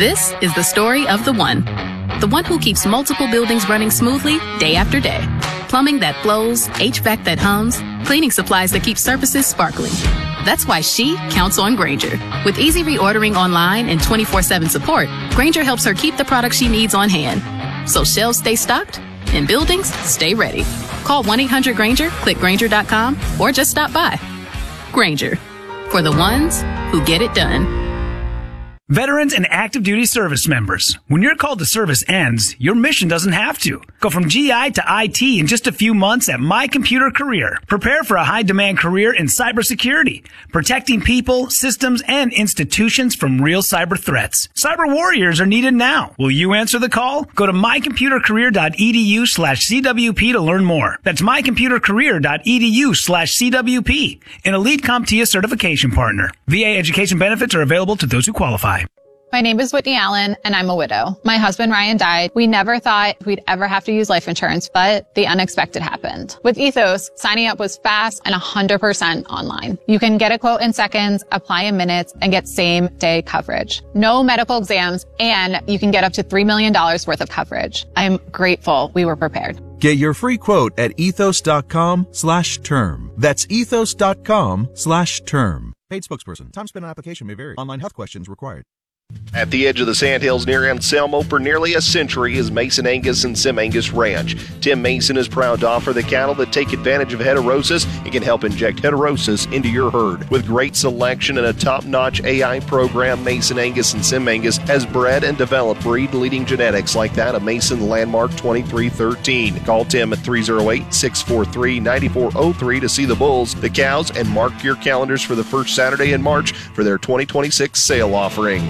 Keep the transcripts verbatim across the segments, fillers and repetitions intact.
This is the story of the one. The one who keeps multiple buildings running smoothly day after day. Plumbing that flows, H V A C that hums, cleaning supplies that keep surfaces sparkling. That's why she counts on Grainger. With easy reordering online and twenty-four seven support, Grainger helps her keep the products she needs on hand. So shelves stay stocked and buildings stay ready. Call one eight hundred Grainger, click Grainger dot com, or just stop by. Grainger, for the ones who get it done. Veterans and active duty service members, when your call to service ends, your mission doesn't have to. Go from G I to I T in just a few months at My Computer Career. Prepare for a high-demand career in cybersecurity, protecting people, systems, and institutions from real cyber threats. Cyber warriors are needed now. Will you answer the call? Go to my computer career dot e d u slash c w p to learn more. That's my computer career dot e d u slash c w p, an elite CompTIA certification partner. V A education benefits are available to those who qualify. My name is Whitney Allen, and I'm a widow. My husband, Ryan, died. We never thought we'd ever have to use life insurance, but the unexpected happened. With Ethos, signing up was fast and one hundred percent online. You can get a quote in seconds, apply in minutes, and get same-day coverage. No medical exams, and you can get up to three million dollars worth of coverage. I'm grateful we were prepared. Get your free quote at ethos.com slash term. That's ethos.com slash term. Paid spokesperson. Time spent on application may vary. Online health questions required. At the edge of the Sandhills near Anselmo for nearly a century is Mason Angus and Sim Angus Ranch. Tim Mason is proud to offer the cattle that take advantage of heterosis and can help inject heterosis into your herd. With great selection and a top-notch A I program, Mason Angus and Sim Angus has bred and developed breed-leading genetics like that of Mason Landmark twenty-three thirteen. Call Tim at three oh eight, six four three, nine four oh three to see the bulls, the cows, and mark your calendars for the first Saturday in March for their twenty twenty-six sale offering.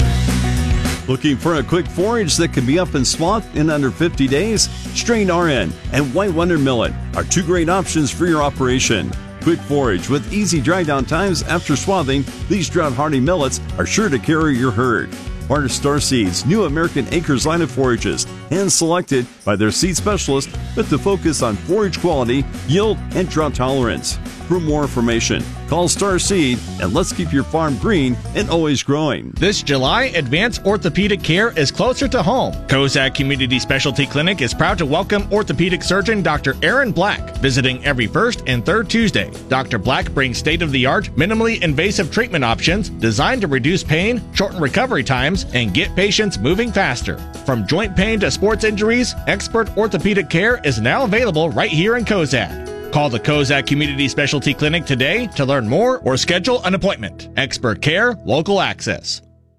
Looking for a quick forage that can be up and swamped in under fifty days? Strain R N and White Wonder Millet are two great options for your operation. Quick forage with easy dry down times after swathing, these drought-hardy millets are sure to carry your herd. Barter Star Seeds' new American Acres line of forages, hand-selected by their seed specialist with the focus on forage quality, yield, and drought tolerance. For more information, call Star Seed and let's keep your farm green and always growing. This July, Advanced Orthopedic Care is closer to home. Kozak Community Specialty Clinic is proud to welcome orthopedic surgeon Doctor Aaron Black, visiting every first and third Tuesday. Doctor Black brings state-of-the-art, minimally invasive treatment options designed to reduce pain, shorten recovery times, and get patients moving faster. From joint pain to sports injuries, expert orthopedic care is now available right here in Kozak. Call the Kozak Community Specialty Clinic today to learn more or schedule an appointment. Expert care, local access.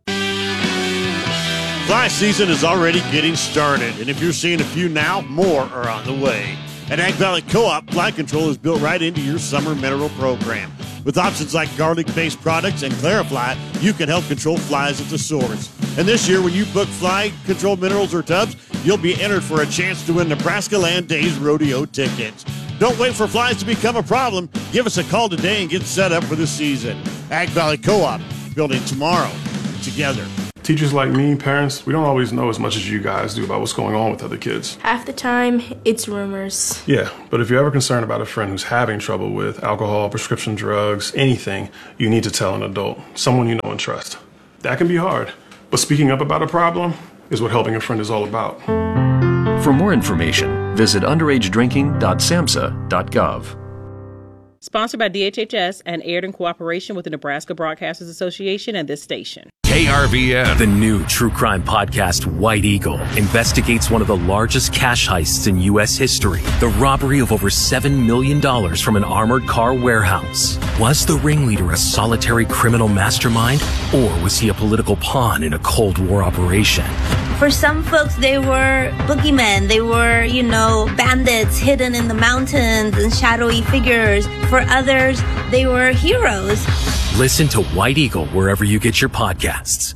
Fly season is already getting started, and if you're seeing a few now, more are on the way. At Ag Valley Co-op, Fly Control is built right into your summer mineral program. With options like garlic-based products and Clarifly, you can help control flies at the source. And this year, when you book Fly Control minerals or tubs, you'll be entered for a chance to win Nebraska Land Days rodeo tickets. Don't wait for flies to become a problem. Give us a call today and get set up for the season. Ag Valley Co-op, building tomorrow together. Teachers like me, parents, we don't always know as much as you guys do about what's going on with other kids. Half the time, it's rumors. Yeah, but if you're ever concerned about a friend who's having trouble with alcohol, prescription drugs, anything, you need to tell an adult, someone you know and trust. That can be hard, but speaking up about a problem is what helping a friend is all about. For more information, visit underage drinking dot samhsa dot gov. Sponsored by D H H S and aired in cooperation with the Nebraska Broadcasters Association and this station. K R V N. The new true crime podcast, White Eagle, investigates one of the largest cash heists in U S history. The robbery of over seven million dollars from an armored car warehouse. Was the ringleader a solitary criminal mastermind, or was he a political pawn in a Cold War operation? For some folks, they were boogeymen. They were, you know, bandits hidden in the mountains and shadowy figures. For others, they were heroes. Listen to White Eagle wherever you get your podcasts.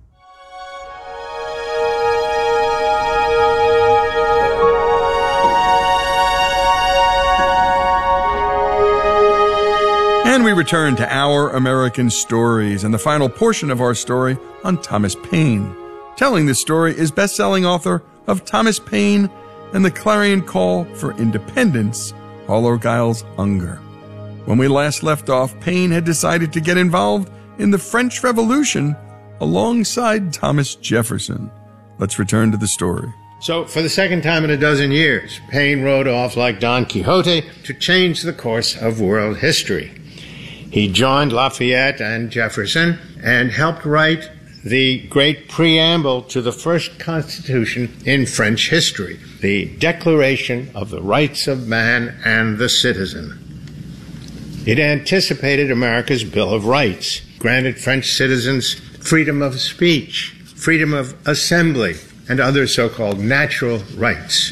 And we return to Our American Stories and the final portion of our story on Thomas Paine. Telling this story is best-selling author of Thomas Paine and the Clarion Call for Independence, Paulo Giles Unger. When we last left off, Paine had decided to get involved in the French Revolution alongside Thomas Jefferson. Let's return to the story. So, for the second time in a dozen years, Paine rode off like Don Quixote to change the course of world history. He joined Lafayette and Jefferson and helped write the great preamble to the first Constitution in French history, the Declaration of the Rights of Man and the Citizen. It anticipated America's Bill of Rights, granted French citizens freedom of speech, freedom of assembly, and other so-called natural rights.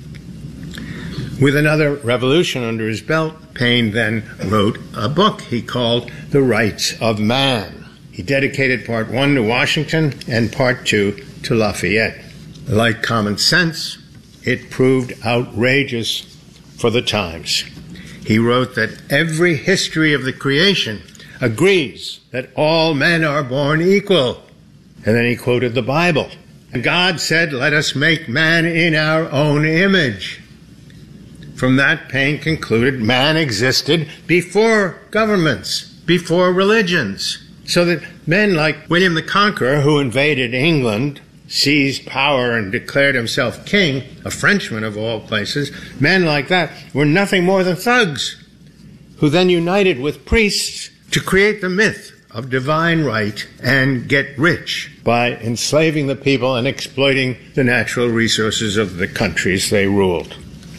With another revolution under his belt, Paine then wrote a book he called The Rights of Man. He dedicated part one to Washington and part two to Lafayette. Like Common Sense, it proved outrageous for the times. He wrote that every history of the creation agrees that all men are born equal. And then he quoted the Bible. God said, "Let us make man in our own image." From that, Paine concluded man existed before governments, before religions, so that men like William the Conqueror, who invaded England, seized power and declared himself king, a Frenchman of all places, men like that were nothing more than thugs, who then united with priests to create the myth of divine right and get rich by enslaving the people and exploiting the natural resources of the countries they ruled.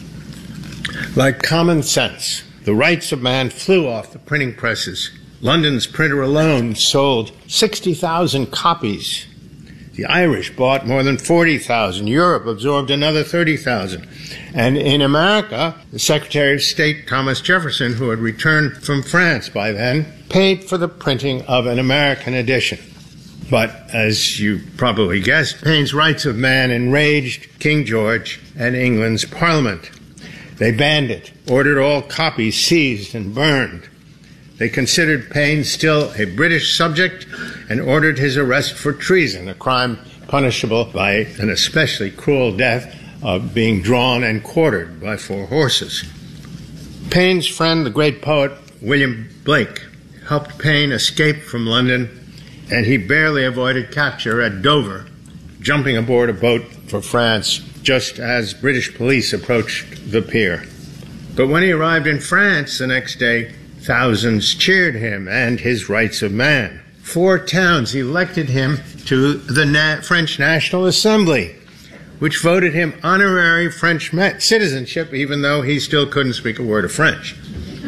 Like Common Sense, The Rights of Man flew off the printing presses. London's printer alone sold sixty thousand copies. The Irish bought more than forty thousand. Europe absorbed another thirty thousand. And in America, the Secretary of State, Thomas Jefferson, who had returned from France by then, paid for the printing of an American edition. But, as you probably guessed, Paine's Rights of Man enraged King George and England's Parliament. They banned it, ordered all copies seized and burned. They considered Paine still a British subject and ordered his arrest for treason, a crime punishable by an especially cruel death of being drawn and quartered by four horses. Paine's friend, the great poet William Blake, helped Paine escape from London, and he barely avoided capture at Dover, jumping aboard a boat for France just as British police approached the pier. But when he arrived in France the next day, thousands cheered him and his Rights of Man. Four towns elected him to the Na- French National Assembly, which voted him honorary French citizenship, even though he still couldn't speak a word of French.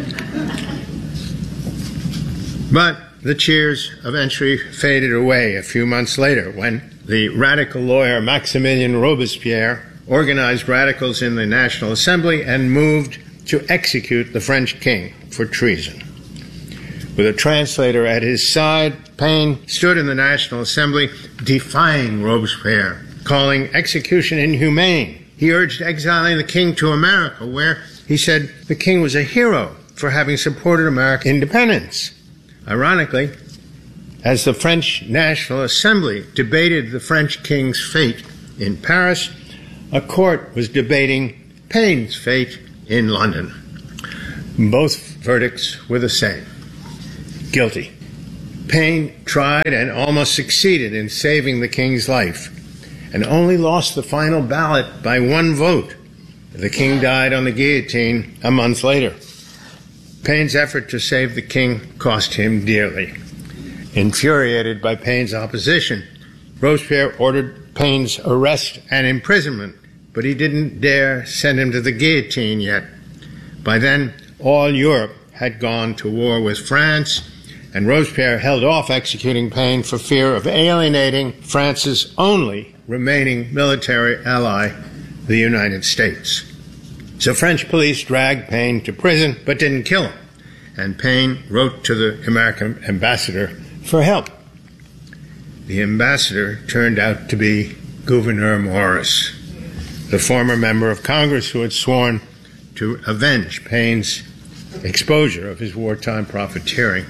But the cheers eventually faded away a few months later when the radical lawyer Maximilien Robespierre organized radicals in the National Assembly and moved to execute the French king for treason. With a translator at his side, Paine stood in the National Assembly defying Robespierre, calling execution inhumane. He urged exiling the king to America, where he said the king was a hero for having supported American independence. Ironically, as the French National Assembly debated the French king's fate in Paris, a court was debating Paine's fate in London. Both verdicts were the same: guilty. Paine tried and almost succeeded in saving the king's life, and only lost the final ballot by one vote. The king died on the guillotine a month later. Paine's effort to save the king cost him dearly. Infuriated by Paine's opposition, Robespierre ordered Paine's arrest and imprisonment, but he didn't dare send him to the guillotine yet. By then, all Europe had gone to war with France, and Robespierre held off executing Paine for fear of alienating France's only remaining military ally, the United States. So French police dragged Paine to prison, but didn't kill him, and Paine wrote to the American ambassador for help. The ambassador turned out to be Gouverneur Morris, the former member of Congress who had sworn to avenge Paine's exposure of his wartime profiteering.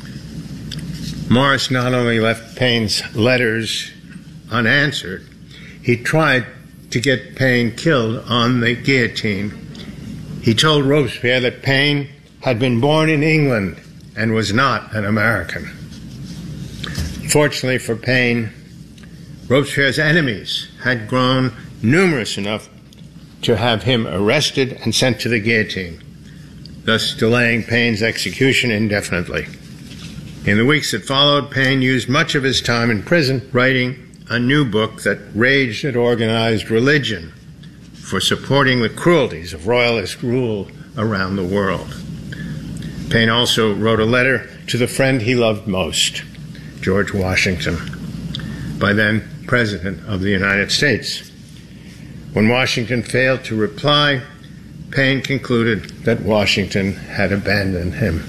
Morris not only left Paine's letters unanswered, he tried to get Paine killed on the guillotine. He told Robespierre that Paine had been born in England and was not an American. Unfortunately for Paine, Robespierre's enemies had grown numerous enough to have him arrested and sent to the guillotine, thus delaying Paine's execution indefinitely. In the weeks that followed, Paine used much of his time in prison writing a new book that raged at organized religion for supporting the cruelties of royalist rule around the world. Paine also wrote a letter to the friend he loved most, George Washington, by then President of the United States. When Washington failed to reply, Paine concluded that Washington had abandoned him.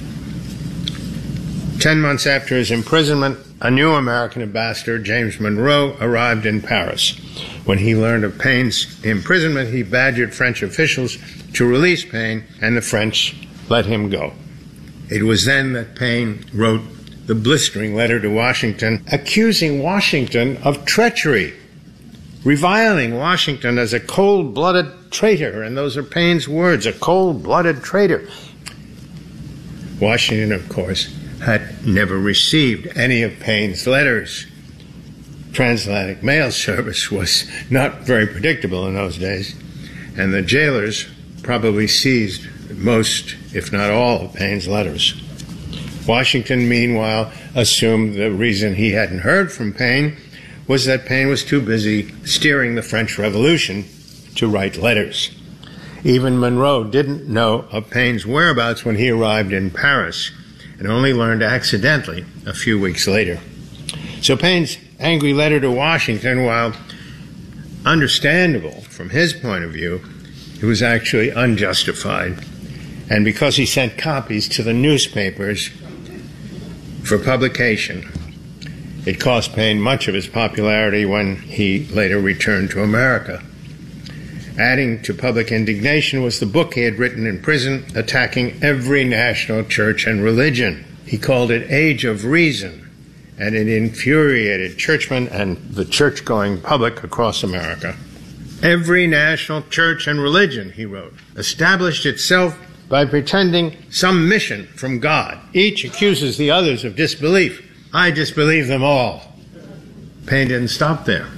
Ten months after his imprisonment, a new American ambassador, James Monroe, arrived in Paris. When he learned of Paine's imprisonment, he badgered French officials to release Paine, and the French let him go. It was then that Paine wrote the blistering letter to Washington, accusing Washington of treachery, reviling Washington as a cold-blooded traitor, and those are Paine's words, a cold-blooded traitor. Washington, of course, had never received any of Paine's letters. Transatlantic mail service was not very predictable in those days, and the jailers probably seized most, if not all, of Paine's letters. Washington, meanwhile, assumed the reason he hadn't heard from Paine was that Paine was too busy steering the French Revolution to write letters. Even Monroe didn't know of Paine's whereabouts when he arrived in Paris, and only learned accidentally a few weeks later. So Paine's angry letter to Washington, while understandable from his point of view, it was actually unjustified. And because he sent copies to the newspapers for publication, it cost Paine much of his popularity when he later returned to America. Adding to public indignation was the book he had written in prison attacking every national church and religion. He called it Age of Reason, and it infuriated churchmen and the church-going public across America. Every national church and religion, he wrote, established itself by pretending some mission from God. Each accuses the others of disbelief. I disbelieve them all. Paine didn't stop there.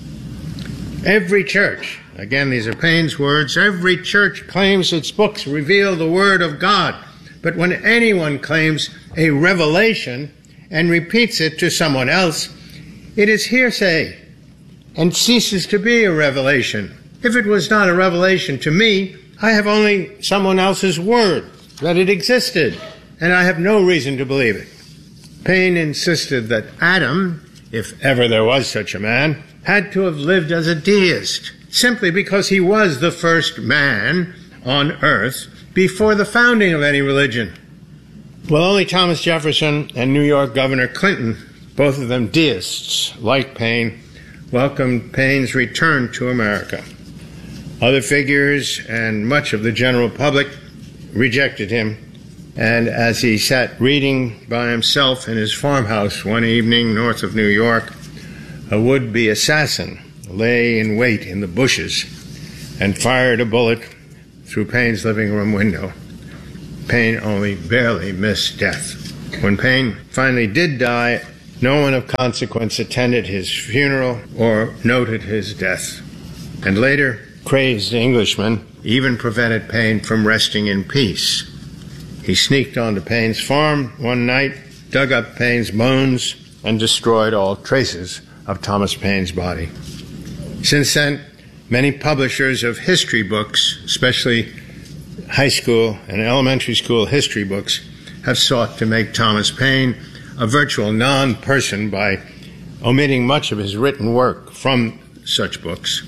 Every church, again, these are Paine's words, every church claims its books reveal the Word of God. But when anyone claims a revelation and repeats it to someone else, it is hearsay and ceases to be a revelation. If it was not a revelation to me, I have only someone else's word that it existed, and I have no reason to believe it. Paine insisted that Adam, if ever there was such a man, had to have lived as a deist, simply because he was the first man on earth before the founding of any religion. Well, only Thomas Jefferson and New York Governor Clinton, both of them deists like Paine, welcomed Paine's return to America. Other figures and much of the general public rejected him, and as he sat reading by himself in his farmhouse one evening north of New York, a would-be assassin lay in wait in the bushes and fired a bullet through Paine's living room window. Paine only barely missed death. When Paine finally did die, no one of consequence attended his funeral or noted his death. And later, crazed Englishmen even prevented Paine from resting in peace. He sneaked onto Paine's farm one night, dug up Paine's bones, and destroyed all traces of Thomas Paine's body. Since then, many publishers of history books, especially high school and elementary school history books, have sought to make Thomas Paine a virtual non-person by omitting much of his written work from such books.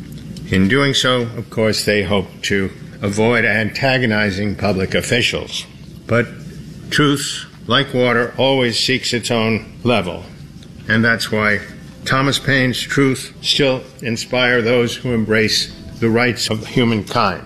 In doing so, of course, they hope to avoid antagonizing public officials. But truth, like water, always seeks its own level. And that's why Thomas Paine's truth still inspire those who embrace the rights of humankind.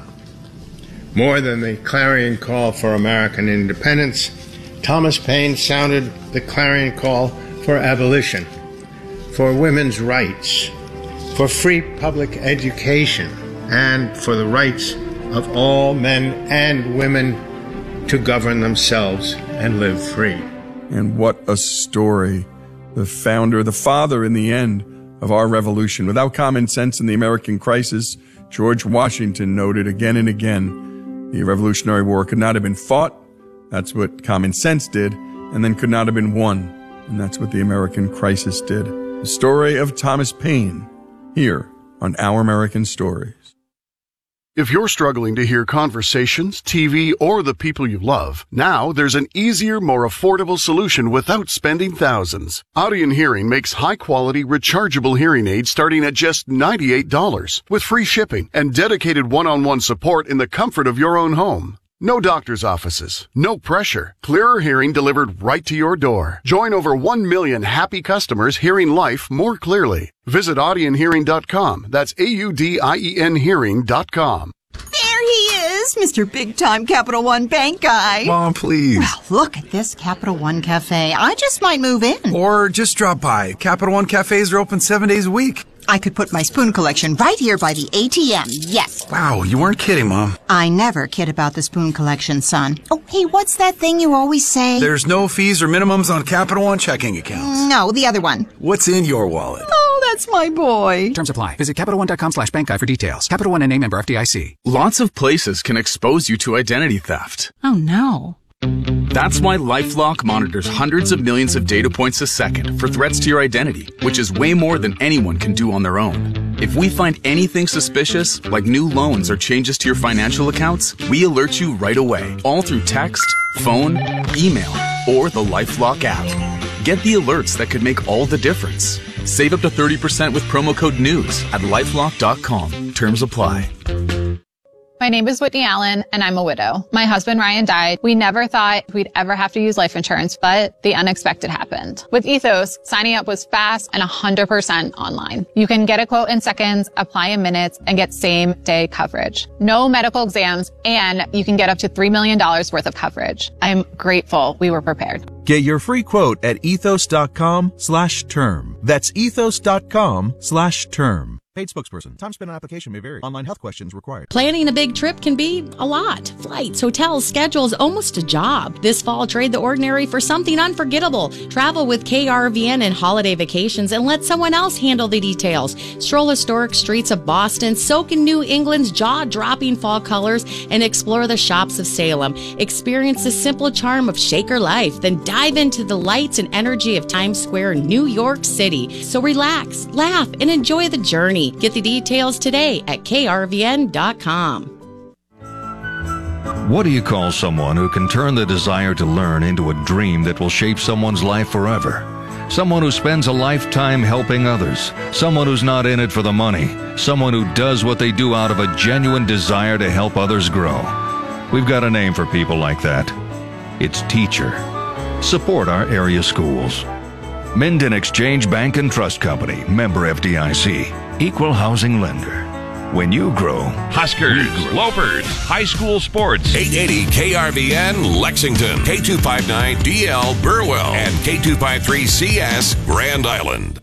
More than the clarion call for American independence, Thomas Paine sounded the clarion call for abolition, for women's rights, for free public education, and for the rights of all men and women to govern themselves and live free. And what a story. the founder, the father in the end of our revolution. Without common sense in the American crisis, George Washington noted again and again, the Revolutionary War could not have been fought. That's what common sense did, and then could not have been won. And that's what the American crisis did. The story of Thomas Paine, here on Our American Stories. If you're struggling to hear conversations, T V, or the people you love, now there's an easier, more affordable solution without spending thousands. Audien Hearing makes high-quality, rechargeable hearing aids starting at just ninety-eight dollars, with free shipping and dedicated one-on-one support in the comfort of your own home. No doctor's offices, no pressure, clearer hearing delivered right to your door. Join over one million happy customers hearing life more clearly. Visit audien hearing dot com. That's A U D I E N hearing dot com. There he is, Mister Big Time Capital One Bank guy. Mom, please. Well, look at this Capital One Cafe. I just might move in. Or just drop by. Capital One cafes are open seven days a week. I could put my spoon collection right here by the A T M, yes. Wow, you weren't kidding, Mom. I never kid about the spoon collection, son. Oh, hey, what's that thing you always say? There's no fees or minimums on Capital One checking accounts. No, the other one. What's in your wallet? Oh, that's my boy. Terms apply. Visit CapitalOne.com slash bank guide for details. Capital One and name member F D I C. Lots of places can expose you to identity theft. Oh, no. That's why LifeLock monitors hundreds of millions of data points a second for threats to your identity, which is way more than anyone can do on their own. If we find anything suspicious, like new loans or changes to your financial accounts, we alert you right away, all through text, phone, email, or the LifeLock app. Get the alerts that could make all the difference. Save up to thirty percent with promo code NEWS at lifelock dot com. Terms apply. My name is Whitney Allen, and I'm a widow. My husband, Ryan, died. We never thought we'd ever have to use life insurance, but the unexpected happened. With Ethos, signing up was fast and one hundred percent online. You can get a quote in seconds, apply in minutes, and get same-day coverage. No medical exams, and you can get up to three million dollars worth of coverage. I'm grateful we were prepared. Get your free quote at ethos.com slash term. That's ethos.com slash term. Paid spokesperson. Time spent on application may vary. Online health questions required. Planning a big trip can be a lot. Flights, hotels, schedules, almost a job. This fall, trade the ordinary for something unforgettable. Travel with K R V N and Holiday Vacations and let someone else handle the details. Stroll historic streets of Boston, soak in New England's jaw-dropping fall colors, and explore the shops of Salem. Experience the simple charm of Shaker life, then dive into the lights and energy of Times Square in New York City. So relax, laugh, and enjoy the journey. Get the details today at K R V N dot com. What do you call someone who can turn the desire to learn into a dream that will shape someone's life forever? Someone who spends a lifetime helping others. Someone who's not in it for the money. Someone who does what they do out of a genuine desire to help others grow. We've got a name for people like that. It's teacher. Support our area schools. Minden Exchange Bank and Trust Company, member F D I C, equal housing lender. When you grow, Huskers, Lopers, high school sports. eight eighty K R V N Lexington, K two fifty-nine D L Burwell, and K two fifty-three C S Grand Island.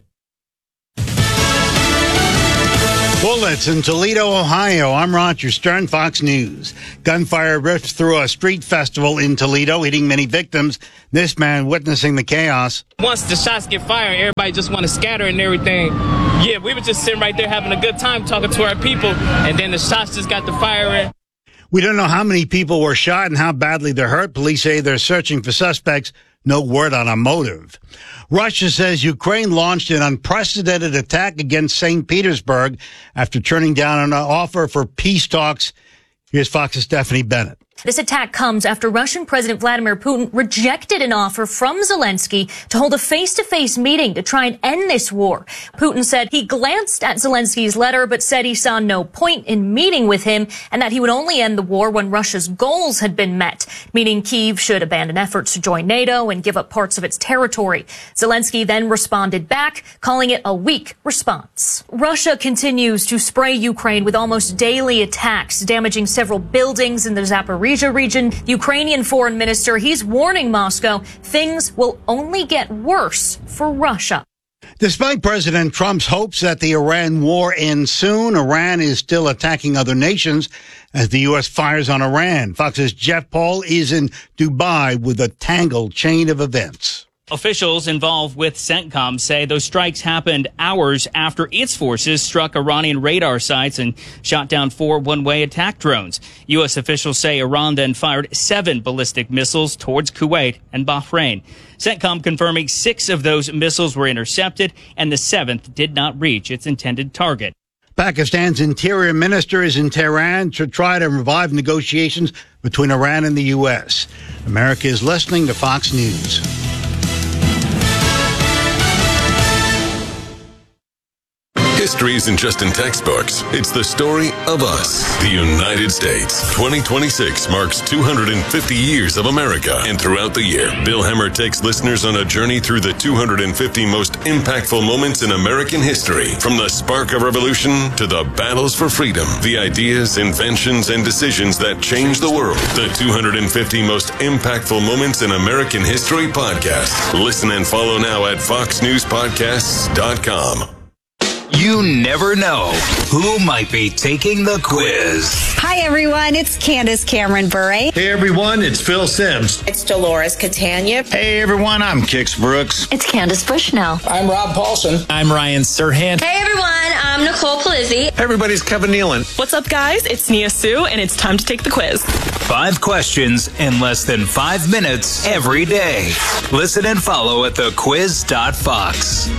Bullets in Toledo, Ohio. I'm Roger Stern, Fox News. Gunfire ripped through a street festival in Toledo, hitting many victims. This man witnessing the chaos. Once the shots get fired, everybody just want to scatter and everything. Yeah, we were just sitting right there having a good time talking to our people, and then the shots just got to firing. We don't know how many people were shot and how badly they're hurt. Police say they're searching for suspects. No word on a motive. Russia says Ukraine launched an unprecedented attack against Saint Petersburg after turning down an offer for peace talks. Here's Fox's Stephanie Bennett. This attack comes after Russian President Vladimir Putin rejected an offer from Zelensky to hold a face-to-face meeting to try and end this war. Putin said he glanced at Zelensky's letter but said he saw no point in meeting with him and that he would only end the war when Russia's goals had been met, meaning Kyiv should abandon efforts to join NATO and give up parts of its territory. Zelensky then responded back, calling it a weak response. Russia continues to spray Ukraine with almost daily attacks, damaging several buildings in the Zaporizhzhia region. The Ukrainian foreign minister, he's warning Moscow things will only get worse for Russia. Despite President Trump's hopes that the Iran war ends soon, Iran is still attacking other nations as the U S fires on Iran. Fox's Jeff Paul is in Dubai with a tangled chain of events. Officials involved with CENTCOM say those strikes happened hours after its forces struck Iranian radar sites and shot down four one-way attack drones. U S officials say Iran then fired seven ballistic missiles towards Kuwait and Bahrain. CENTCOM confirming six of those missiles were intercepted and the seventh did not reach its intended target. Pakistan's interior minister is in Tehran to try to revive negotiations between Iran and the U S. America is listening to Fox News. History isn't just in textbooks. It's the story of us, the United States. twenty twenty-six marks two hundred fifty years of America. And throughout the year, Bill Hemmer takes listeners on a journey through the two hundred fifty most impactful moments in American history. From the spark of revolution to the battles for freedom, the ideas, inventions, and decisions that changed the world. The two hundred fifty most impactful moments in American history podcast. Listen and follow now at fox news podcasts dot com. You never know who might be taking the quiz. Hi, everyone. It's Candace Cameron Bure. Hey, everyone. It's Phil Sims. It's Dolores Catania. Hey, everyone. I'm Kix Brooks. It's Candace Bushnell. I'm Rob Paulson. I'm Ryan Serhant. Hey, everyone. I'm Nicole Palizzi. Everybody's Kevin Nealon. What's up, guys? It's Nia Sue, and it's time to take the quiz. Five questions in less than five minutes every day. Listen and follow at the quiz dot fox.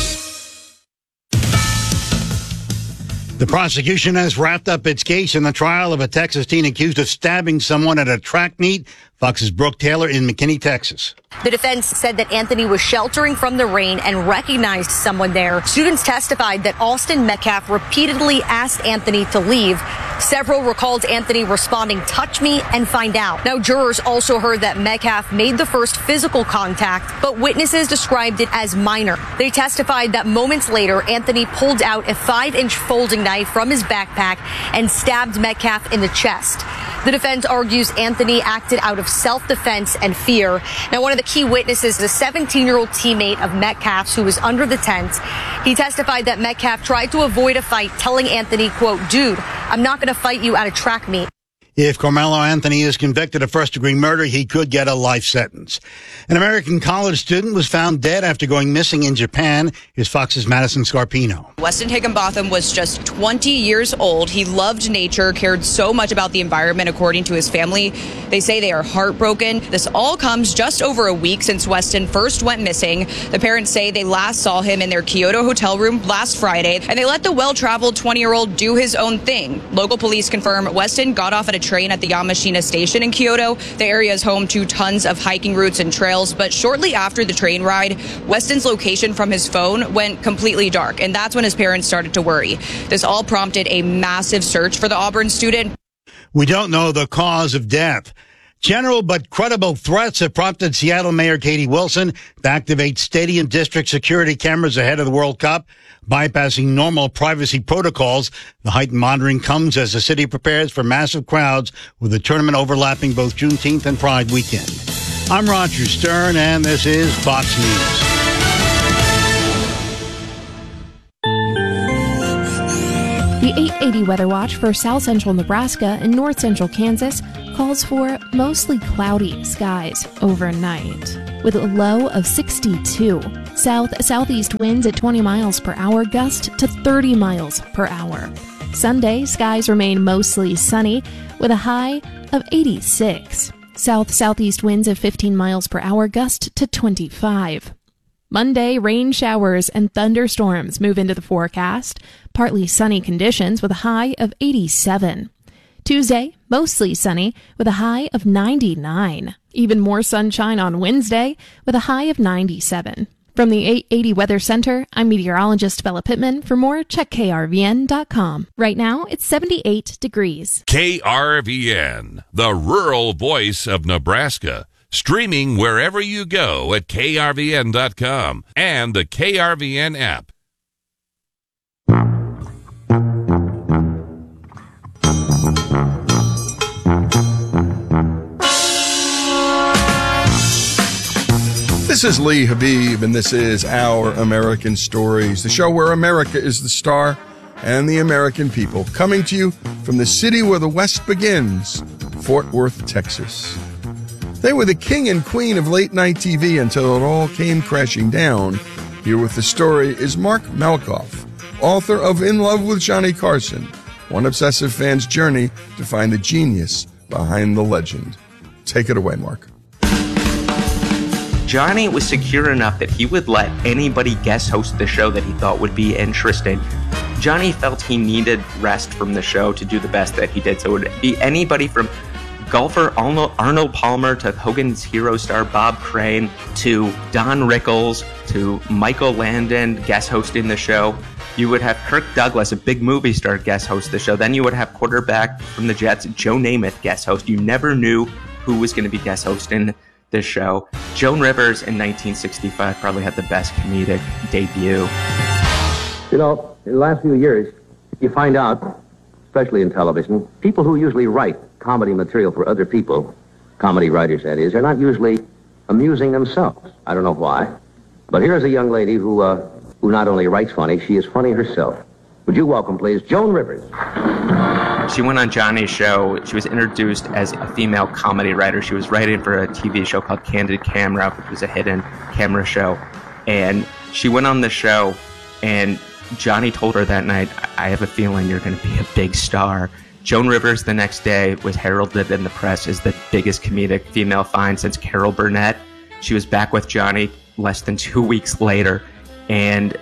The prosecution has wrapped up its case in the trial of a Texas teen accused of stabbing someone at a track meet. Fox's Brooke Taylor in McKinney, Texas. The defense said that Anthony was sheltering from the rain and recognized someone there. Students testified that Austin Metcalf repeatedly asked Anthony to leave. Several recalled Anthony responding, "Touch me and find out." Now, jurors also heard that Metcalf made the first physical contact, but witnesses described it as minor. They testified that moments later, Anthony pulled out a five-inch folding knife from his backpack and stabbed Metcalf in the chest. The defense argues Anthony acted out of self-defense and fear. Now, one of the key witnesses is a seventeen-year-old teammate of Metcalf's who was under the tent. He testified that Metcalf tried to avoid a fight, telling Anthony, quote, "Dude, I'm not going to fight you at a track meet." If Carmelo Anthony is convicted of first-degree murder, he could get a life sentence. An American college student was found dead after going missing in Japan. Here's Fox's Madison Scarpino. Weston Higginbotham was just twenty years old. He loved nature, cared so much about the environment, according to his family. They say they are heartbroken. This all comes just over a week since Weston first went missing. The parents say they last saw him in their Kyoto hotel room last Friday, and they let the well-traveled twenty-year-old do his own thing. Local police confirm Weston got off at a train at the Yamashina station in Kyoto. The area is home to tons of hiking routes and trails, but shortly after the train ride, Weston's location from his phone went completely dark, and that's when his parents started to worry. This all prompted a massive search for the Auburn student. We don't know the cause of death. General but credible threats have prompted Seattle Mayor Katie Wilson to activate stadium district security cameras ahead of the World Cup, bypassing normal privacy protocols. The heightened monitoring comes as the city prepares for massive crowds with the tournament overlapping both Juneteenth and Pride weekend. I'm Roger Stern, and this is Fox News. The eight eighty Weather Watch for south central Nebraska and north central Kansas calls for mostly cloudy skies overnight, with a low of sixty-two. South-southeast winds at twenty miles per hour, gust to thirty miles per hour. Sunday, skies remain mostly sunny, with a high of eighty-six. South-southeast winds of fifteen miles per hour, gust to twenty-five. Monday, rain showers and thunderstorms move into the forecast. Partly sunny conditions with a high of eighty-seven. Tuesday, mostly sunny with a high of ninety-nine. Even more sunshine on Wednesday with a high of ninety-seven. From the eight eighty Weather Center, I'm meteorologist Bella Pittman. For more, check K R V N dot com. Right now, it's seventy-eight degrees. K R V N, the rural voice of Nebraska. Streaming wherever you go at K R V N dot com and the K R V N app. This is Lee Habib, and this is Our American Stories, the show where America is the star and the American people, coming to you from the city where the West begins, Fort Worth, Texas. They were the king and queen of late-night T V until it all came crashing down. Here with the story is Mark Malkoff, author of In Love with Johnny Carson, one obsessive fan's journey to find the genius behind the legend. Take it away, Mark. Johnny was secure enough that he would let anybody guest host the show that he thought would be interesting. Johnny felt he needed rest from the show to do the best that he did. So it would be anybody from golfer Arnold Palmer to Hogan's Hero star Bob Crane to Don Rickles to Michael Landon guest hosting the show. You would have Kirk Douglas, a big movie star, guest host the show. Then you would have quarterback from the Jets, Joe Namath, guest host. You never knew who was going to be guest hosting this show. Joan Rivers in nineteen sixty-five probably had the best comedic debut. You know, in the last few years, you find out, especially in television, people who usually write comedy material for other people, comedy writers that is, are not usually amusing themselves. I don't know why. But here's a young lady who, uh, who not only writes funny, she is funny herself. Would you welcome, please, Joan Rivers. She went on Johnny's show. She was introduced as a female comedy writer. She was writing for a T V show called Candid Camera, which was a hidden camera show. And she went on the show, and Johnny told her that night, I have a feeling you're going to be a big star. Joan Rivers the next day was heralded in the press as the biggest comedic female find since Carol Burnett. She was back with Johnny less than two weeks later, and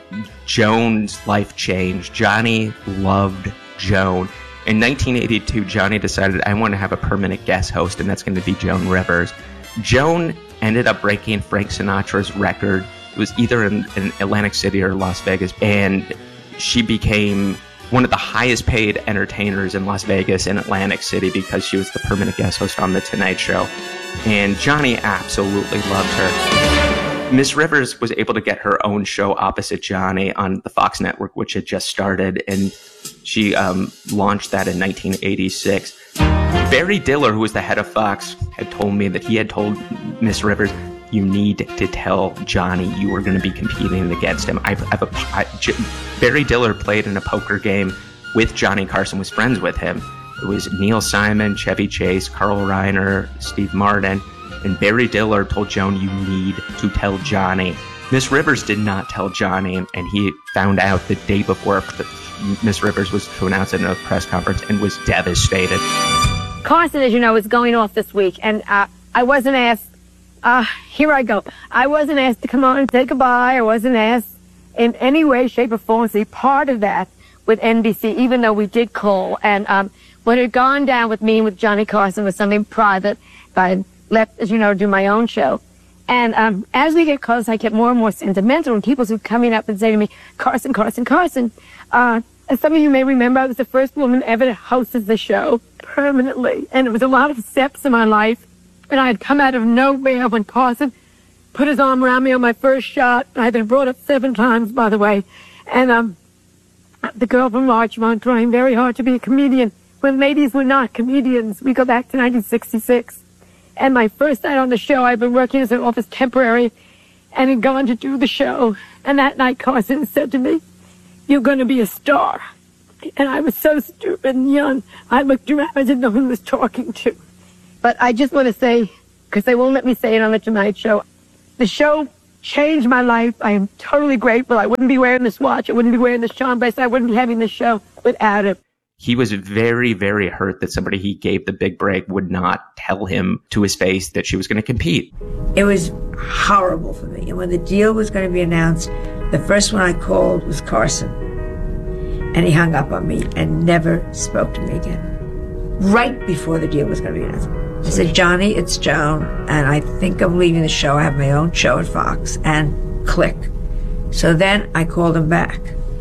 Joan's life changed. Johnny loved Joan. In nineteen eighty-two, Johnny decided, I want to have a permanent guest host, and that's going to be Joan Rivers. Joan ended up breaking Frank Sinatra's record. It was either in, in Atlantic City or Las Vegas, and she became one of the highest paid entertainers in Las Vegas and Atlantic City because she was the permanent guest host on The Tonight Show. And Johnny absolutely loved her. Miss Rivers was able to get her own show opposite Johnny on the Fox network, which had just started, and she um, launched that in nineteen eighty-six. Barry Diller, who was the head of Fox, had told me that he had told Miss Rivers, you need to tell Johnny you were going to be competing against him. I have a I, J- Barry Diller played in a poker game with Johnny Carson, was friends with him. It was Neil Simon, Chevy Chase, Carl Reiner, Steve Martin, and Barry Diller told Joan, you need to tell Johnny. Miss Rivers did not tell Johnny, and he found out the day before that Miss Rivers was to announce it in a press conference and was devastated. Carson, as you know, is going off this week, and uh, I wasn't asked. Uh, here I go. I wasn't asked to come on and say goodbye. I wasn't asked in any way, shape, or form to be part of that with N B C, even though we did call. And um, what had gone down with me and with Johnny Carson was something private. I had left, as you know, to do my own show. And um, as we get close, I get more and more sentimental, and people keep coming up and saying to me, Carson, Carson, Carson. Uh, as some of you may remember, I was the first woman ever to host the show permanently. And it was a lot of steps in my life. And I had come out of nowhere when Carson put his arm around me on my first shot. I had been brought up seven times, by the way. And um, the girl from Larchmont trying very hard to be a comedian when ladies were not comedians. We go back to nineteen sixty-six. And my first night on the show, I'd been working as an office temporary and had gone to do the show. And that night, Carson said to me, you're going to be a star. And I was so stupid and young. I looked around. I didn't know who he was talking to. But I just want to say, because they won't let me say it on The Tonight Show, the show changed my life. I am totally grateful. I wouldn't be wearing this watch. I wouldn't be wearing this charm bracelet. I wouldn't be having this show without it. He was very, very hurt that somebody he gave the big break would not tell him to his face that she was going to compete. It was horrible for me. And when the deal was going to be announced, the first one I called was Carson. And he hung up on me and never spoke to me again. Right before the deal was going to be announced. I said, Johnny, it's Joan, and I think I'm leaving the show. I have my own show at Fox, and click. So then I called him back.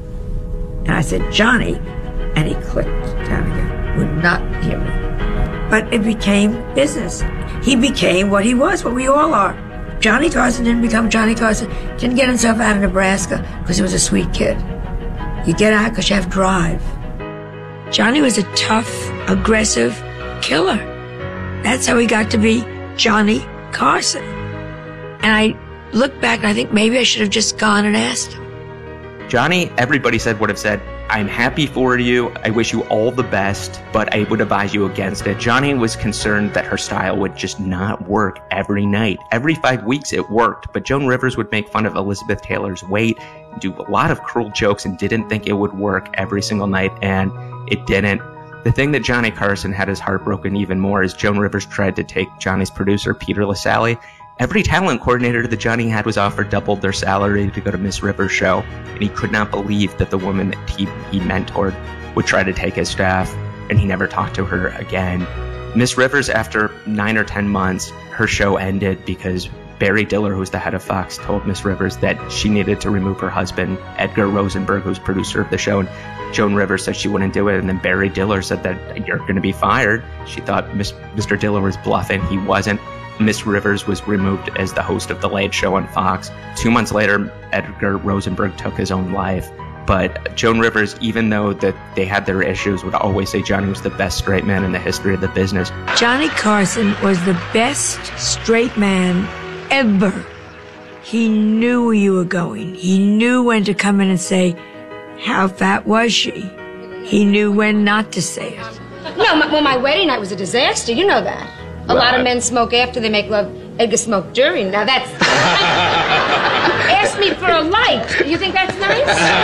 And I said, Johnny, and he clicked down again. Would not hear me. But it became business. He became what he was, what we all are. Johnny Carson didn't become Johnny Carson, didn't get himself out of Nebraska because he was a sweet kid. You get out because you have drive. Johnny was a tough, aggressive killer. That's how he got to be Johnny Carson. And I look back and I think maybe I should have just gone and asked him. Johnny, everybody said, would have said, I'm happy for you. I wish you all the best, but I would advise you against it. Johnny was concerned that her style would just not work every night. Every five weeks it worked, but Joan Rivers would make fun of Elizabeth Taylor's weight, do a lot of cruel jokes, and didn't think it would work every single night, and it didn't. The thing that Johnny Carson had his heart broken even more is Joan Rivers tried to take Johnny's producer, Peter LaSalle. Every talent coordinator that Johnny had was offered double their salary to go to Miss Rivers' show, and he could not believe that the woman that he, he mentored would try to take his staff, and he never talked to her again. Miss Rivers, after nine or ten months, her show ended because Barry Diller, who's the head of Fox, told Miss Rivers that she needed to remove her husband, Edgar Rosenberg, who's producer of the show, and Joan Rivers said she wouldn't do it, and then Barry Diller said that you're going to be fired. She thought Miss, Mister Diller was bluffing. He wasn't. Miss Rivers was removed as the host of The Late Show on Fox. Two months later, Edgar Rosenberg took his own life. But Joan Rivers, even though that they had their issues, would always say Johnny was the best straight man in the history of the business. Johnny Carson was the best straight man ever. He knew where you were going. He knew when to come in and say, how fat was she? He knew when not to say it. No, my, well, my wedding night was a disaster. You know that. A lot of men smoke after they make love. Edgar smoked during. Now that's... Ask me for a light. You think that's nice?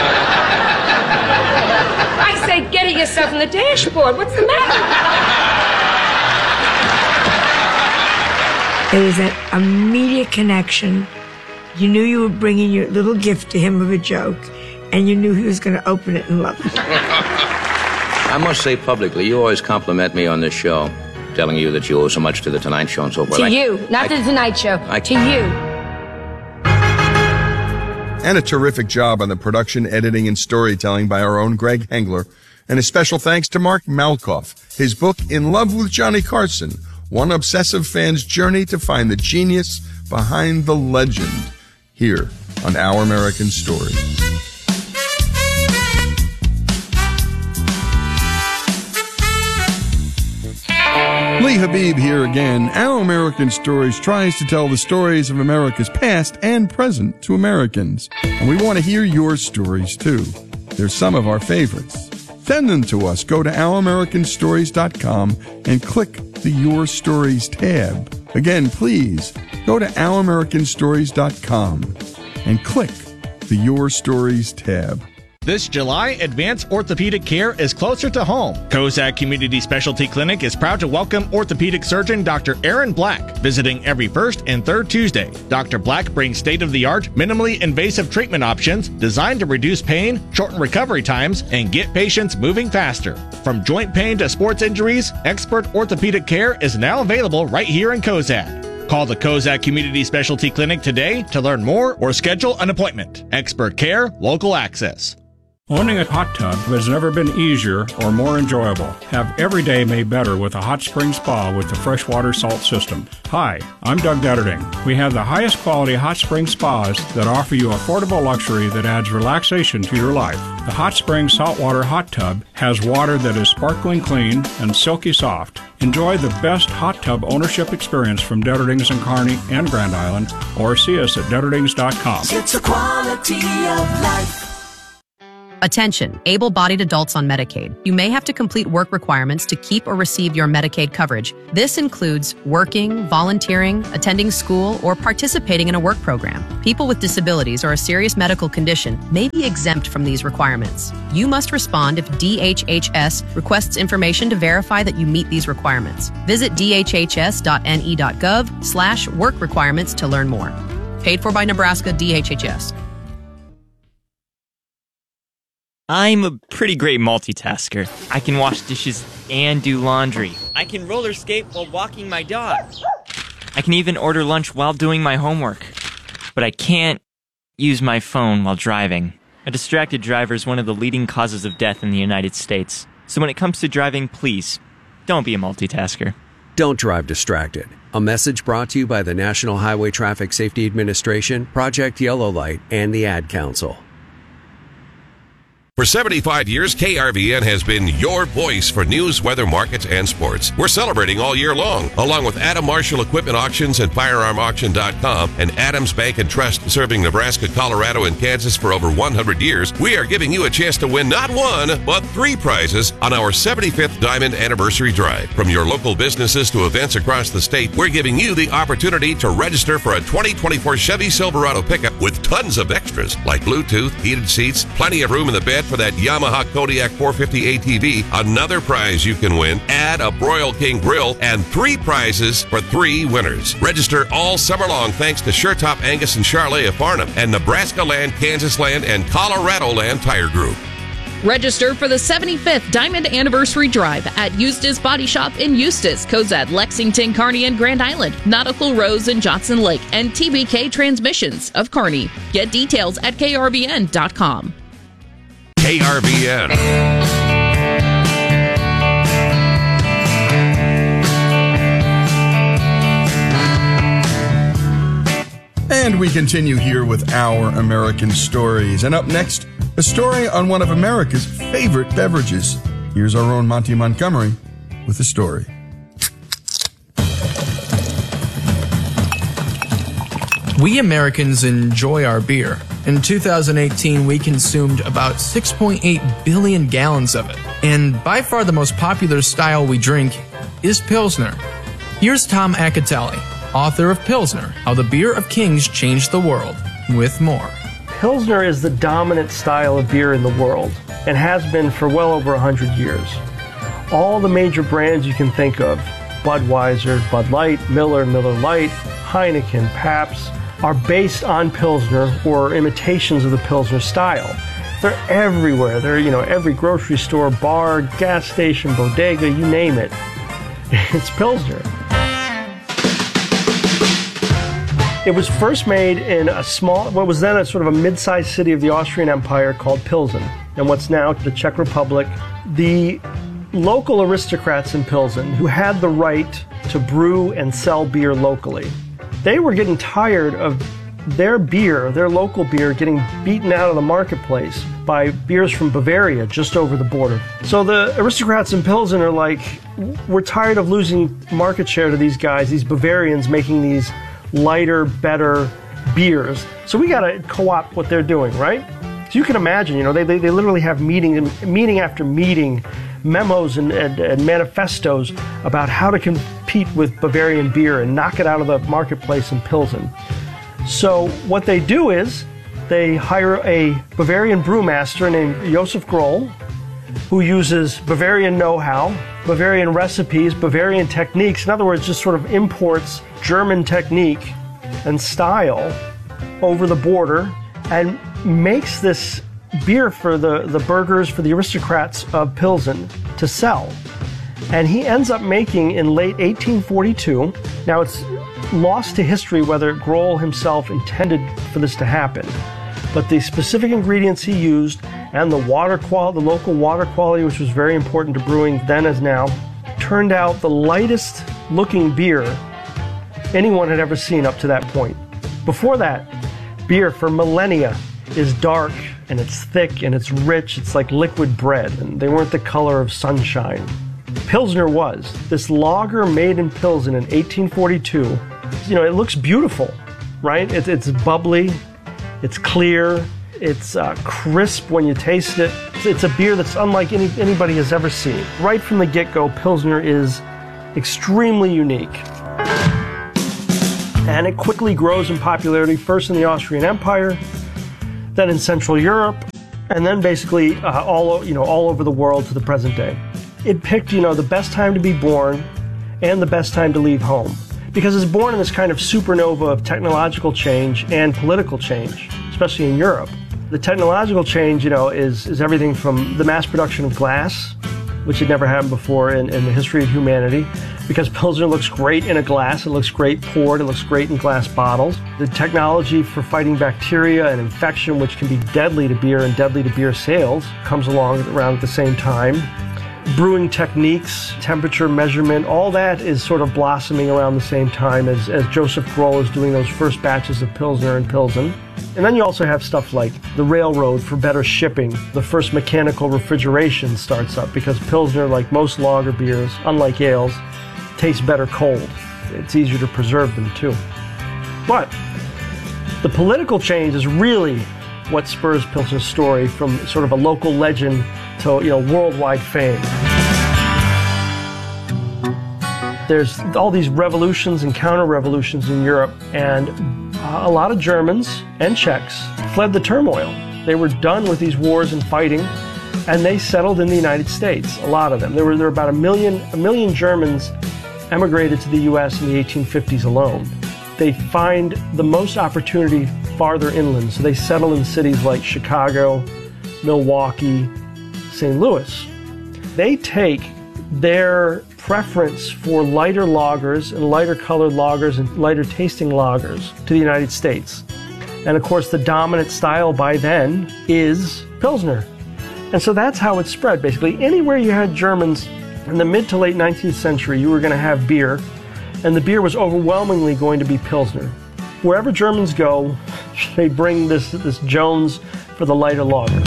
I say, get it yourself on the dashboard. What's the matter? There was that immediate connection. You knew you were bringing your little gift to him of a joke, and you knew he was going to open it and love it. I must say publicly, you always compliment me on this show, telling you that you owe so much to The Tonight Show and so forth. To I, you, not I, to The Tonight Show. I, to you. And a terrific job on the production, editing, and storytelling by our own Greg Hengler. And a special thanks to Mark Malkoff. His book, In Love with Johnny Carson, one obsessive fan's journey to find the genius behind the legend, here on Our American Story. Lee Habib here again. Our American Stories tries to tell the stories of America's past and present to Americans. And we want to hear your stories, too. They're some of our favorites. Send them to us. Go to our american stories dot com and click the Your Stories tab. Again, please go to our american stories dot com and click the Your Stories tab. This July, advanced orthopedic care is closer to home. Kozak Community Specialty Clinic is proud to welcome orthopedic surgeon Doctor Aaron Black, visiting every first and third Tuesday. Doctor Black brings state-of-the-art, minimally invasive treatment options designed to reduce pain, shorten recovery times, and get patients moving faster. From joint pain to sports injuries, expert orthopedic care is now available right here in Kozak. Call the Kozak Community Specialty Clinic today to learn more or schedule an appointment. Expert care, local access. Owning a hot tub has never been easier or more enjoyable. Have every day made better with a hot spring spa with the freshwater salt system. Hi, I'm Doug Detterding. We have the highest quality hot spring spas that offer you affordable luxury that adds relaxation to your life. The Hot Spring Saltwater Hot Tub has water that is sparkling clean and silky soft. Enjoy the best hot tub ownership experience from Detterdings and Kearney and Grand Island, or see us at detterdings dot com. It's a quality of life. Attention, able-bodied adults on Medicaid. You may have to complete work requirements to keep or receive your Medicaid coverage. This includes working, volunteering, attending school, or participating in a work program. People with disabilities or a serious medical condition may be exempt from these requirements. You must respond if D H H S requests information to verify that you meet these requirements. Visit d h h s dot n e dot gov slash work requirements to learn more. Paid for by Nebraska D H H S. I'm a pretty great multitasker. I can wash dishes and do laundry. I can roller skate while walking my dog. I can even order lunch while doing my homework. But I can't use my phone while driving. A distracted driver is one of the leading causes of death in the United States. So when it comes to driving, please, don't be a multitasker. Don't drive distracted. A message brought to you by the National Highway Traffic Safety Administration, Project Yellow Light, and the Ad Council. For For seventy-five years, K R V N has been your voice for news, weather, markets, and sports. We're celebrating all year long, along with Adam Marshall Equipment Auctions and Firearm Auction dot com and Adams Bank and Trust, serving Nebraska, Colorado, and Kansas for over one hundred years. We are giving you a chance to win not one, but three prizes on our seventy-fifth Diamond Anniversary Drive. From your local businesses to events across the state, we're giving you the opportunity to register for a twenty twenty-four Chevy Silverado pickup with tons of extras like Bluetooth, heated seats, plenty of room in the bed for that Yamaha Kodiak four fifty A T V. Another prize you can win, add a Broil King grill, and three prizes for three winners. Register all summer long thanks to SureTop Angus and Charlet of Farnham and Nebraska Land, Kansas Land, and Colorado Land Tire Group. Register for the seventy-fifth Diamond Anniversary Drive at Eustis Body Shop in Eustis, Cozad, Lexington, Kearney, and Grand Island, Nautical Rose in Johnson Lake, and T B K Transmissions of Kearney. Get details at K R V N dot com. K R V N. And we continue here with Our American Stories. And up next, a story on one of America's favorite beverages. Here's our own Monty Montgomery with the story. We Americans enjoy our beer. In two thousand eighteen, we consumed about six point eight billion gallons of it. And by far the most popular style we drink is Pilsner. Here's Tom Acatelli, author of Pilsner, How the Beer of Kings Changed the World, with more. Pilsner is the dominant style of beer in the world and has been for well over one hundred years. All the major brands you can think of, Budweiser, Bud Light, Miller, Miller Lite, Heineken, Pabst, are based on Pilsner or imitations of the Pilsner style. They're everywhere. They're, you know, every grocery store, bar, gas station, bodega, you name it. It's Pilsner. It was first made in a small, what was then a sort of a mid-sized city of the Austrian Empire called Pilsen, and what's now the Czech Republic. The local aristocrats in Pilsen, who had the right to brew and sell beer locally, they were getting tired of their beer, their local beer, getting beaten out of the marketplace by beers from Bavaria just over the border. So the aristocrats in Pilsen are like, we're tired of losing market share to these guys, these Bavarians making these lighter, better beers. So we got to co-opt what they're doing, right? So you can imagine, you know, they, they, they literally have meeting, meeting after meeting, memos and, and, and manifestos about how to compete with Bavarian beer and knock it out of the marketplace in Pilsen. So what they do is they hire a Bavarian brewmaster named Josef Groll, who uses Bavarian know-how, Bavarian recipes, Bavarian techniques. In other words, just sort of imports German technique and style over the border and makes this beer for the, the burghers, for the aristocrats of Pilsen to sell. And he ends up making in late eighteen forty-two, now it's lost to history whether Groll himself intended for this to happen, but the specific ingredients he used and the water quality, the local water quality, which was very important to brewing then as now, turned out the lightest looking beer anyone had ever seen up to that point. Before that, beer for millennia is dark and it's thick and it's rich. It's like liquid bread, and they weren't the color of sunshine. Pilsner was. This lager made in Pilsen in eighteen forty-two, you know, it looks beautiful, right? It, it's bubbly, it's clear, it's uh, crisp when you taste it. It's, it's a beer that's unlike any, anybody has ever seen. Right from the get-go, Pilsner is extremely unique. And it quickly grows in popularity, first in the Austrian Empire, then in Central Europe, and then basically uh, all, you know, all over the world to the present day. It picked, you know, the best time to be born and the best time to leave home, because it's born in this kind of supernova of technological change and political change, especially in Europe. The technological change, you know, is, is everything from the mass production of glass, which had never happened before in, in the history of humanity, because Pilsner looks great in a glass, it looks great poured, it looks great in glass bottles. The technology for fighting bacteria and infection, which can be deadly to beer and deadly to beer sales, comes along around at the same time. Brewing techniques, temperature measurement, all that is sort of blossoming around the same time as, as Josef Groll is doing those first batches of Pilsner and Pilsen. And then you also have stuff like the railroad for better shipping. The first mechanical refrigeration starts up because Pilsner, like most lager beers, unlike ales, tastes better cold. It's easier to preserve them too. But the political change is really what spurs Pilsner's story from sort of a local legend to, you know, worldwide fame. There's all these revolutions and counter-revolutions in Europe, and a lot of Germans and Czechs fled the turmoil. They were done with these wars and fighting, and they settled in the United States, a lot of them. There were, there were about a million, a million Germans emigrated to the U S in the eighteen fifties alone. They find the most opportunity farther inland, so they settle in cities like Chicago, Milwaukee, Saint Louis. They take their preference for lighter lagers and lighter colored lagers and lighter tasting lagers to the United States. And of course, the dominant style by then is Pilsner. And so that's how it spread, basically. Anywhere you had Germans in the mid to late nineteenth century, you were going to have beer, and the beer was overwhelmingly going to be Pilsner. Wherever Germans go, they bring this, this Jones for the lighter lager.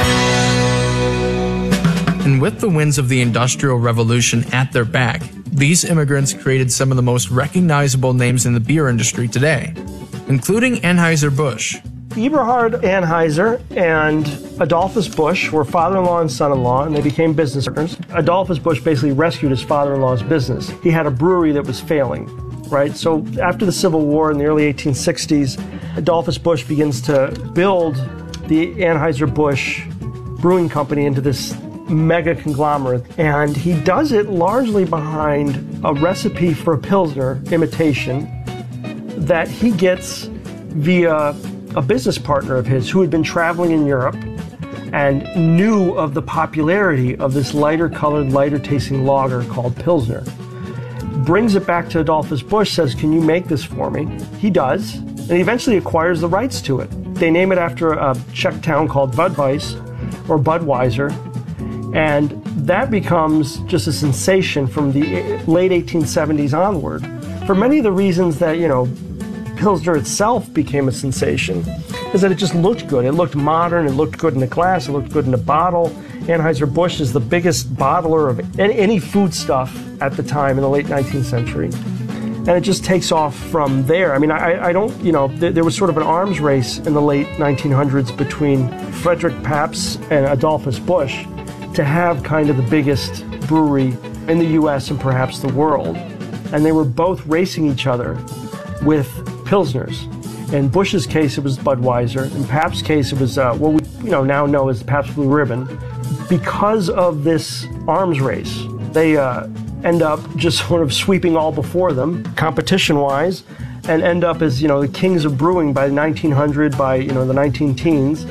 And with the winds of the Industrial Revolution at their back, these immigrants created some of the most recognizable names in the beer industry today, including Anheuser-Busch. Eberhard Anheuser and Adolphus Busch were father-in-law and son-in-law, and they became business partners. Adolphus Busch basically rescued his father-in-law's business. He had a brewery that was failing, right? So after the Civil War in the early eighteen sixties, Adolphus Busch begins to build the Anheuser-Busch Brewing Company into this mega conglomerate, and he does it largely behind a recipe for a Pilsner imitation that he gets via a business partner of his who had been traveling in Europe and knew of the popularity of this lighter colored, lighter tasting lager called Pilsner. Brings it back to Adolphus Busch, says, "Can you make this for me?" He does, and he eventually acquires the rights to it. They name it after a Czech town called Budweis, or Budweiser, and that becomes just a sensation from the late eighteen seventies onward. For many of the reasons that, you know, Pilsner itself became a sensation, is that it just looked good. It looked modern, it looked good in a glass, it looked good in a bottle. Anheuser-Busch is the biggest bottler of any foodstuff at the time in the late nineteenth century. And it just takes off from there. I mean, I, I don't, you know, th- there was sort of an arms race in the late nineteen hundreds between Frederick Pabst and Adolphus Busch to have kind of the biggest brewery in the U S and perhaps the world. And they were both racing each other with Pilsners. In Busch's case, it was Budweiser. In Pabst's case, it was uh, what we you know now know as Pabst Blue Ribbon. Because of this arms race, they uh, end up just sort of sweeping all before them, competition-wise, and end up as, you know, the kings of brewing by nineteen hundred, by, you know, the nineteen teens.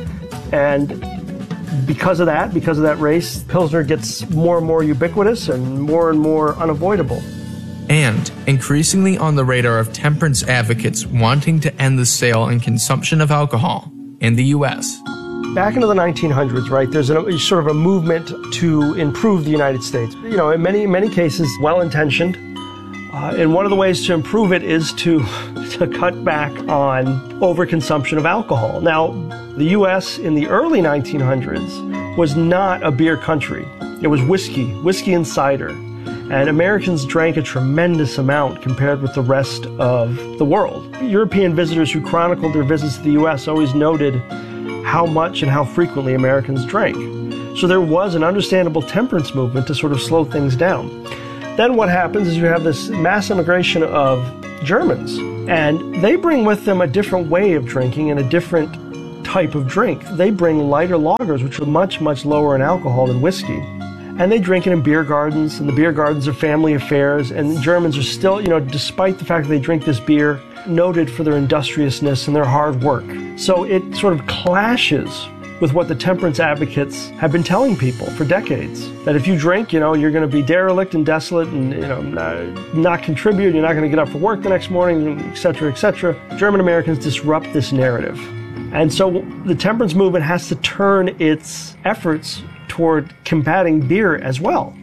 And because of that, because of that race, Pilsner gets more and more ubiquitous and more and more unavoidable. And increasingly on the radar of temperance advocates wanting to end the sale and consumption of alcohol in the U S. Back into the nineteen hundreds, right, there's a, sort of a movement to improve the United States. You know, in many, many cases, well-intentioned. Uh, and one of the ways to improve it is to, to cut back on overconsumption of alcohol. Now, the U S in the early nineteen hundreds was not a beer country. It was whiskey, whiskey and cider. And Americans drank a tremendous amount compared with the rest of the world. European visitors who chronicled their visits to the U S always noted how much and how frequently Americans drank. So there was an understandable temperance movement to sort of slow things down. Then what happens is you have this mass immigration of Germans, and they bring with them a different way of drinking and a different type of drink. They bring lighter lagers, which are much, much lower in alcohol than whiskey. And they drink it in beer gardens, and the beer gardens are family affairs, and Germans are still, you know, despite the fact that they drink this beer, noted for their industriousness and their hard work. So it sort of clashes with what the temperance advocates have been telling people for decades. That if you drink, you know, you're going to be derelict and desolate and, you know, not, not contribute, you're not going to get up for work the next morning, et cetera, et cetera. German Americans disrupt this narrative. And so the temperance movement has to turn its efforts toward combating beer as well.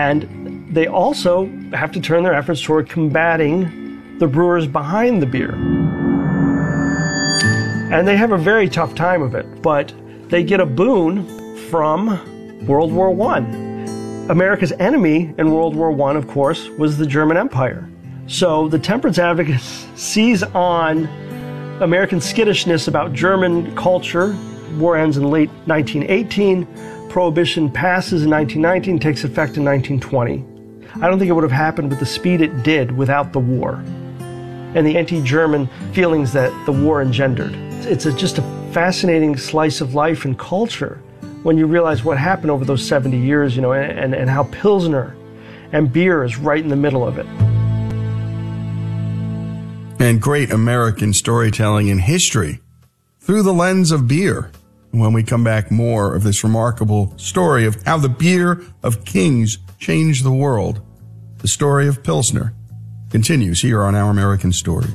And they also have to turn their efforts toward combating the brewers behind the beer. And they have a very tough time of it, but they get a boon from World War One. America's enemy in World War One, of course, was the German Empire. So the temperance advocates seize on American skittishness about German culture. War ends in late nineteen eighteen. Prohibition passes in nineteen nineteen, takes effect in nineteen twenty. I don't think it would have happened with the speed it did without the war and the anti-German feelings that the war engendered. It's a, just a fascinating slice of life and culture when you realize what happened over those seventy years, you know, and, and how Pilsner and beer is right in the middle of it. And great American storytelling and history through the lens of beer. When we come back, more of this remarkable story of how the beer of kings changed the world. The story of Pilsner continues here on Our American Stories.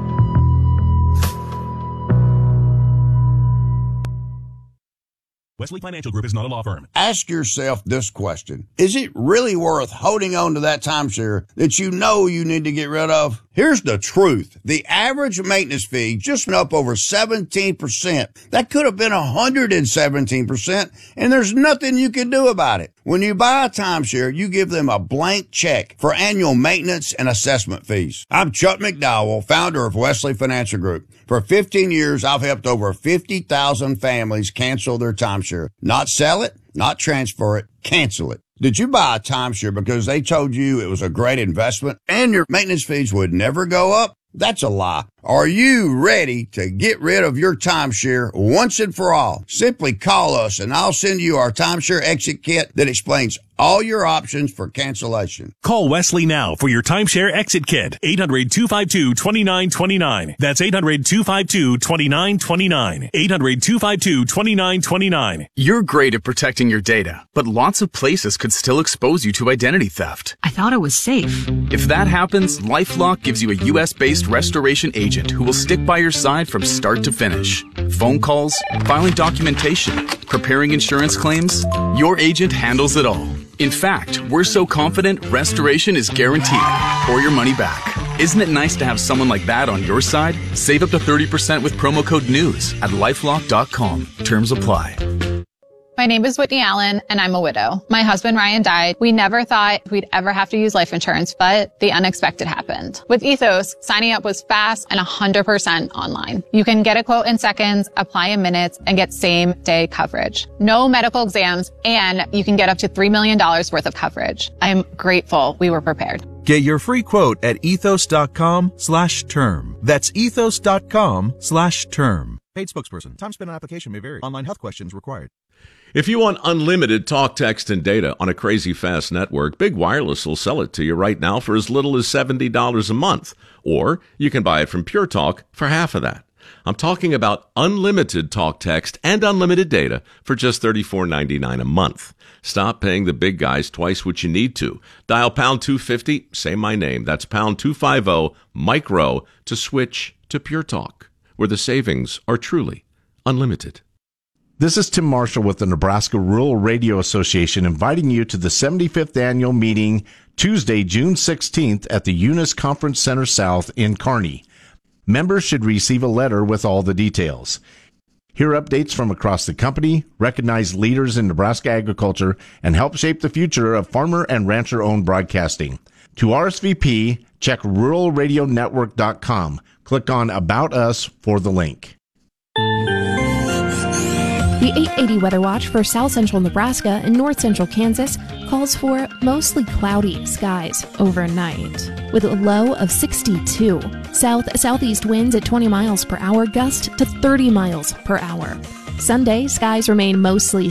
Wesley Financial Group is not a law firm. Ask yourself this question. Is it really worth holding on to that timeshare that you know you need to get rid of? Here's the truth. The average maintenance fee just went up over seventeen percent. That could have been one hundred seventeen percent, and there's nothing you can do about it. When you buy a timeshare, you give them a blank check for annual maintenance and assessment fees. I'm Chuck McDowell, founder of Wesley Financial Group. For fifteen years, I've helped over fifty thousand families cancel their timeshare. Not sell it, not transfer it, cancel it. Did you buy a timeshare because they told you it was a great investment and your maintenance fees would never go up? That's a lie. Are you ready to get rid of your timeshare once and for all? Simply call us and I'll send you our timeshare exit kit that explains all your options for cancellation. Call Wesley now for your timeshare exit kit. eight hundred, two five two, two nine two nine. That's eight hundred, two five two, two nine two nine. eight hundred, two five two, two nine two nine. You're great at protecting your data, but lots of places could still expose you to identity theft. I thought it was safe. If that happens, LifeLock gives you a U S-based restoration agent who will stick by your side from start to finish. Phone calls, filing documentation, preparing insurance claims, your agent handles it all. In fact, we're so confident restoration is guaranteed or your money back. Isn't it nice to have someone like that on your side? Save up to thirty percent with promo code NEWS at lifelock dot com. Terms apply. My name is Whitney Allen, and I'm a widow. My husband, Ryan, died. We never thought we'd ever have to use life insurance, but the unexpected happened. With Ethos, signing up was fast and one hundred percent online. You can get a quote in seconds, apply in minutes, and get same-day coverage. No medical exams, and you can get up to three million dollars worth of coverage. I am grateful we were prepared. Get your free quote at ethos.com slash term. That's ethos.com slash term. Paid spokesperson. Time spent on application may vary. Online health questions required. If you want unlimited talk, text, and data on a crazy fast network, Big Wireless will sell it to you right now for as little as seventy dollars a month. Or you can buy it from Pure Talk for half of that. I'm talking about unlimited talk, text, and unlimited data for just thirty-four ninety-nine a month. Stop paying the big guys twice what you need to. Dial pound two fifty, say my name. That's pound two fifty, micro, to switch to Pure Talk, where the savings are truly unlimited. This is Tim Marshall with the Nebraska Rural Radio Association inviting you to the seventy-fifth annual meeting Tuesday, June sixteenth at the Eunice Conference Center South in Kearney. Members should receive a letter with all the details. Hear updates from across the company, recognize leaders in Nebraska agriculture, and help shape the future of farmer and rancher-owned broadcasting. To R S V P, check rural radio network dot com. Click on About Us for the link. The eight eighty Weather Watch for south central Nebraska and north central Kansas calls for mostly cloudy skies overnight with a low of sixty-two. South-southeast winds at twenty miles per hour, gust to thirty miles per hour. Sunday, skies remain mostly